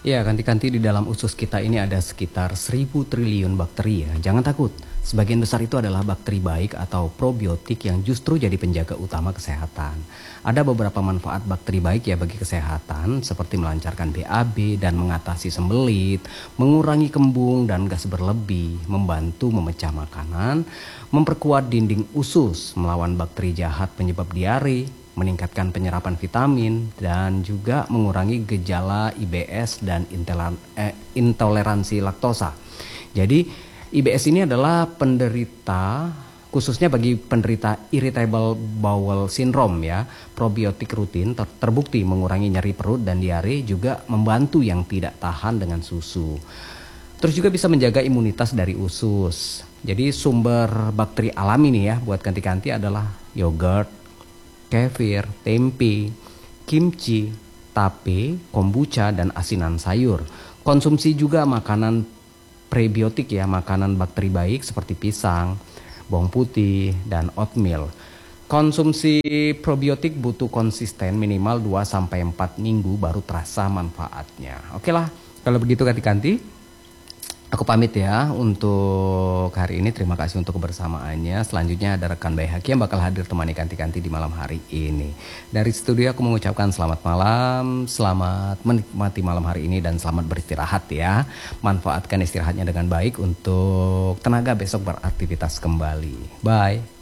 Ya, kanti-kanti di dalam usus kita ini ada sekitar 1.000 triliun bakteri ya. Jangan takut, sebagian besar itu adalah bakteri baik atau probiotik yang justru jadi penjaga utama kesehatan. Ada beberapa manfaat bakteri baik ya bagi kesehatan, seperti melancarkan BAB dan mengatasi sembelit, mengurangi kembung dan gas berlebih, membantu memecah makanan, memperkuat dinding usus, melawan bakteri jahat penyebab diare, meningkatkan penyerapan vitamin, dan juga mengurangi gejala IBS dan intoleransi laktosa. Jadi IBS ini adalah penderita, khususnya bagi penderita irritable bowel syndrome ya. Probiotik rutin terbukti mengurangi nyeri perut dan diare, juga membantu yang tidak tahan dengan susu. Terus juga bisa menjaga imunitas dari usus. Jadi sumber bakteri alami nih ya buat kanti-kanti adalah yogurt, kefir, tempe, kimchi, tape, kombucha, dan asinan sayur. Konsumsi juga makanan prebiotik ya, makanan bakteri baik seperti pisang, bawang putih, dan oatmeal. Konsumsi probiotik butuh konsisten minimal 2-4 minggu baru terasa manfaatnya. Oke lah, kalau begitu kanti-kanti, aku pamit ya untuk hari ini. Terima kasih untuk kebersamaannya. Selanjutnya ada rekan Bayi Haki yang bakal hadir temani kanti-kanti di malam hari ini. Dari studio aku mengucapkan selamat malam, selamat menikmati malam hari ini, dan selamat beristirahat ya. Manfaatkan istirahatnya dengan baik untuk tenaga besok beraktivitas kembali. Bye.